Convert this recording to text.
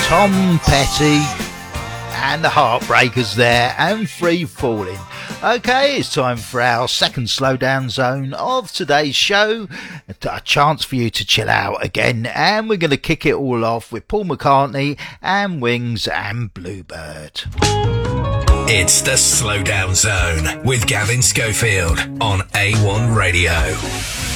Tom Petty and the Heartbreakers there, and Free Falling. Okay, it's time for our second slowdown zone of today's show. A chance for you to chill out again, and we're going to kick it all off with Paul McCartney and Wings and Bluebird. It's the Slowdown Zone with Gavin Schofield on A1 Radio.